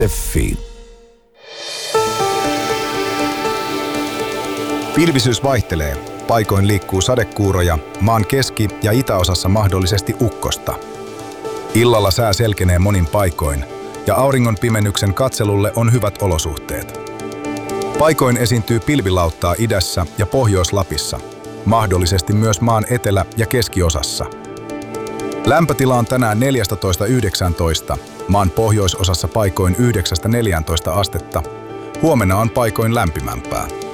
Fi. Pilvisyys vaihtelee. Paikoin liikkuu sadekuuroja, maan keski- ja itäosassa mahdollisesti ukkosta. Illalla sää selkenee monin paikoin, ja auringon pimennyksen katselulle on hyvät olosuhteet. Paikoin esiintyy pilvilauttaa idässä ja Pohjois-Lapissa, mahdollisesti myös maan etelä- ja keskiosassa. Lämpötila on tänään 14–19, maan pohjoisosassa paikoin 9–14 astetta. Huomenna on paikoin lämpimämpää.